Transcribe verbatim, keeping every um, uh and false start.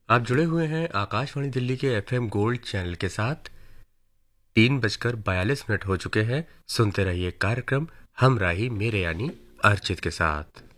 आप जुड़े हुए हैं आकाशवाणी दिल्ली के एफएम गोल्ड चैनल के साथ। तीन बजकर बयालीस मिनट हो चुके हैं। सुनते रहिए कार्यक्रम हम राही मेरे यानी अर्चित के साथ।